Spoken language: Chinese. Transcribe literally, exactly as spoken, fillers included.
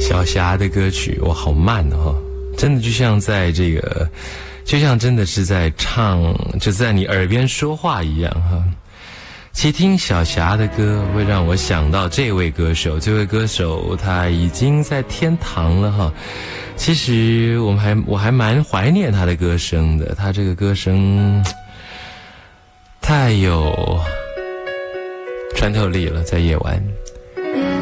小霞的歌曲，哇，好慢哦，真的就像在这个，就像真的是在唱，就在你耳边说话一样哈。其实听小霞的歌会让我想到这位歌手，这位歌手他已经在天堂了哈。其实我们还我还蛮怀念他的歌声的，他这个歌声太有穿透力了，在夜晚。